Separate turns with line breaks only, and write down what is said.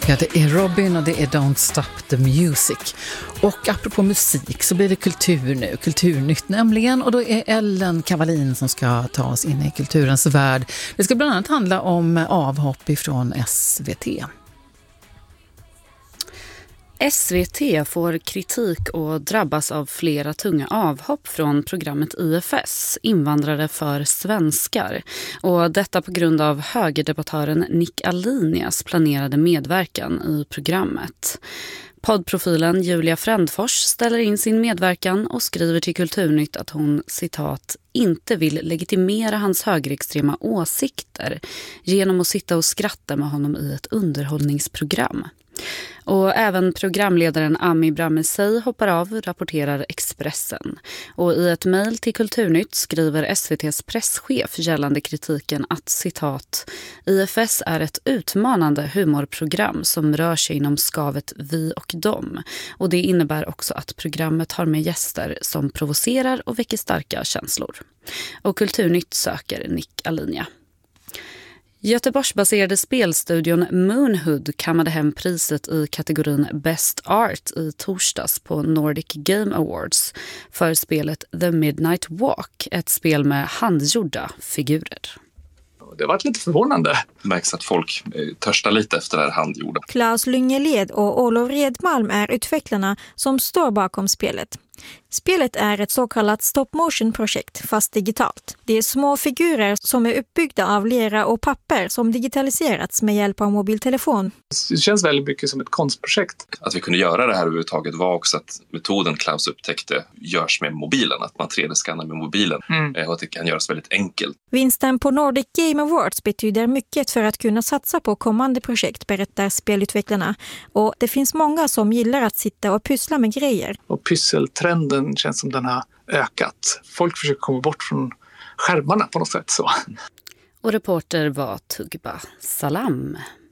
Ja, det är Robin och det är Don't Stop the Music. Och apropå musik så blir det kultur nu, Kulturnytt nämligen. Och då är Ellen Kavalin som ska ta oss in i kulturens värld. Det ska bland annat handla om avhopp ifrån SVT.
SVT får kritik och drabbas av flera tunga avhopp från programmet IFS, Invandrare för svenskar. Och detta på grund av högerdebattören Nick Alinias planerade medverkan i programmet. Poddprofilen Julia Frändfors ställer in sin medverkan och skriver till Kulturnytt att hon, citat, inte vill legitimera hans högerextrema åsikter genom att sitta och skratta med honom i ett underhållningsprogram. Och även programledaren Ami Bramesey hoppar av, rapporterar Expressen. Och i ett mejl till Kulturnytt skriver SVT:s presschef gällande kritiken att, citat, IFS är ett utmanande humorprogram som rör sig inom skavet vi och dem. Och det innebär också att programmet har med gäster som provocerar och väcker starka känslor. Och Kulturnytt söker Nick Alinia. Göteborgsbaserade spelstudion Moonhood kammade hem priset i kategorin Best Art i torsdags på Nordic Game Awards för spelet The Midnight Walk, ett spel med handgjorda figurer.
Det har varit lite förvånande.
Det märks att folk törstar lite efter det här handgjorda.
Claes Lyngeled och Olof Redmalm är utvecklarna som står bakom spelet. Spelet är ett så kallat stop-motion-projekt fast digitalt. Det är små figurer som är uppbyggda av lera och papper som digitaliserats med hjälp av mobiltelefon.
Det känns väldigt mycket som ett konstprojekt.
Att vi kunde göra det här överhuvudtaget var också att metoden Klaus upptäckte görs med mobilen. Att man 3D-skannar med mobilen och att det kan göras väldigt enkelt.
Vinsten på Nordic Game Awards betyder mycket för att kunna satsa på kommande projekt, berättar spelutvecklarna. Och det finns många som gillar att sitta och pyssla med grejer.
Och pysseltrenden känns som den har ökat. Folk försöker komma bort från skärmarna på något sätt så.
Och reporter var Tugba Salam.